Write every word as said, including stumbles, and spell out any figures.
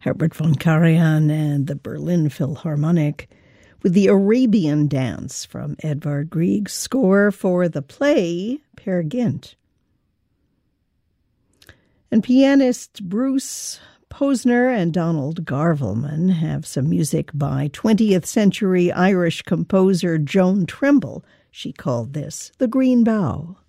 Herbert von Karajan and the Berlin Philharmonic with the Arabian Dance from Edvard Grieg's score for the play Peer Gynt. And pianist Bruce Posner and Donald Garvelman have some music by twentieth century Irish composer Joan Trimble. She called this The Green Bough.